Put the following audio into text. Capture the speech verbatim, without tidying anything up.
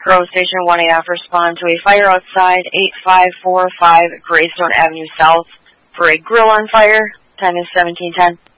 Grove Station one A F, respond to a fire outside eight five four five Greystone Avenue South for a grill on fire. Time is seventeen ten.